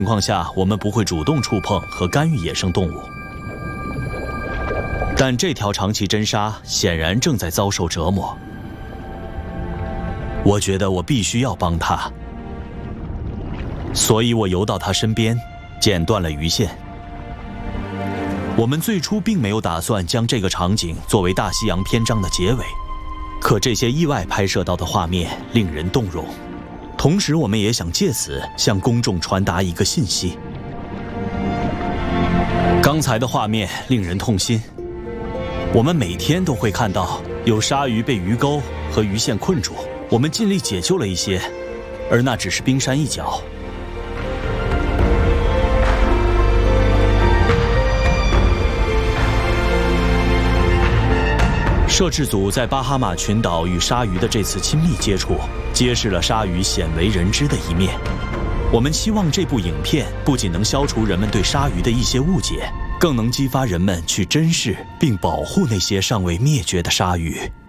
情况下，我们不会主动触碰和干预野生动物。但这条长鳍真鲨显然正在遭受折磨。我觉得我必须要帮它，所以我游到它身边，剪断了鱼线。我们最初并没有打算将这个场景作为大西洋篇章的结尾，可这些意外拍摄到的画面令人动容。同时，我们也想借此向公众传达一个信息。刚才的画面令人痛心。我们每天都会看到有鲨鱼被鱼钩和鱼线困住，我们尽力解救了一些，而那只是冰山一角。摄制组在巴哈马群岛与鲨鱼的这次亲密接触，揭示了鲨鱼鲜为人知的一面。我们期望这部影片不仅能消除人们对鲨鱼的一些误解，更能激发人们去珍视并保护那些尚未灭绝的鲨鱼。